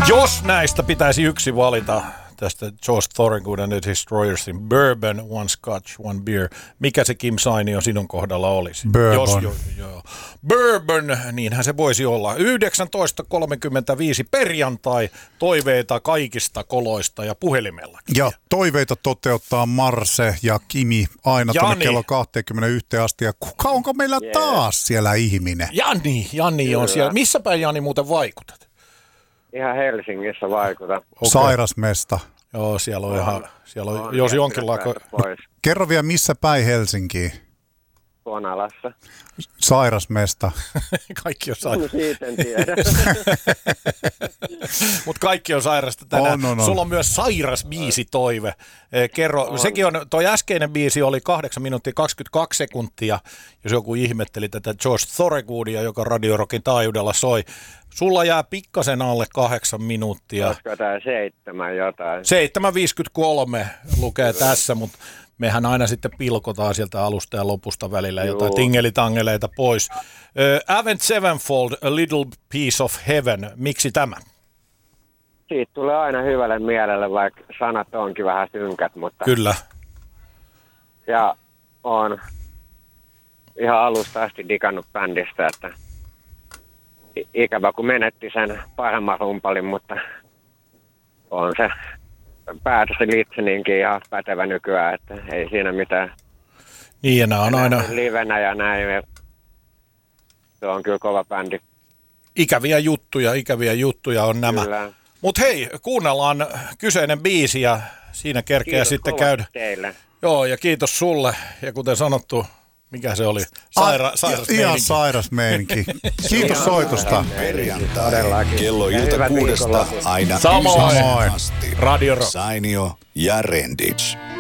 Jos näistä pitäisi yksi valita tästä George Thorogood and the Destroyersin, Bourbon, One Scotch, One Beer, mikä se Kim Sainio sinun kohdalla olisi? Bourbon. Bourbon, niinhän se voisi olla. 19.35 perjantai, toiveita kaikista koloista ja puhelimellakin. Ja toiveita toteuttaa Marse ja Kimi aina tuonne kello 21 asti. Ja onko meillä taas siellä ihminen? Jani on siellä. Missä päin Jani muuten vaikutat? Ihan Helsingissä vaikuta. Okay. Sairasmesta. Joo, siellä on jos jonkinlainen. Kerro vielä, missä päin Helsinkiin? Konalassa. Sairasmesta. Kaikki on sairasta. No siitä en tiedä. Mutta kaikki on sairasta tänään. On. Sulla on myös sairas biisitoive. Kerro, sekin on, toi äskeinen biisi oli 8 minuuttia 22 sekuntia, jos joku ihmetteli tätä George Thorogoodia, joka Radio Rockin taajuudella soi. Sulla jää pikkasen alle 8 minuuttia. Olisiko tää 7 jotain? 7.53 lukee tässä, mutta mehän aina sitten pilkotaan sieltä alusta ja lopusta välillä jotain tingelitangeleita pois. Avenged Sevenfold, A Little Piece of Heaven. Miksi tämä? Siitä tulee aina hyvälle mielelle, vaikka sanat onkin vähän synkät, mutta... Kyllä. Ja on ihan alusta asti digannut bändistä, että ikävä kun menetti sen paremman rumpalin, mutta on se Patterson Litseninkin ihan pätevä nykyään, että ei siinä mitään. Niin ja nämä on aina... Livenä ja näin. Se on kyllä kova bändi. Ikäviä juttuja on nämä. Mutta hei, kuunnellaan kyseinen biisi ja siinä kerkeä kiitos sitten käydä. Teille. Joo, ja kiitos sulle. Ja kuten sanottu, mikä se oli? Sairas meininki. Ihan sairas meininki. Kiitos soitosta. Perjantai, kello ilta 6 aina Samoin. 9 asti. Radio Rock. Sainio ja Renditch.